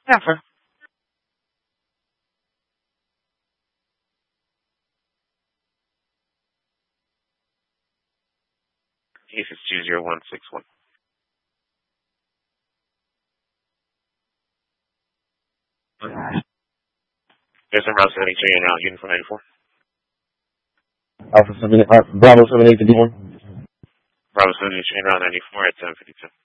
Yeah, sir. Case is 20161. There's some route 73 and route unit 494. Alpha 7, Bravo 78 to D1. Bravo 73 and route 94 at 752.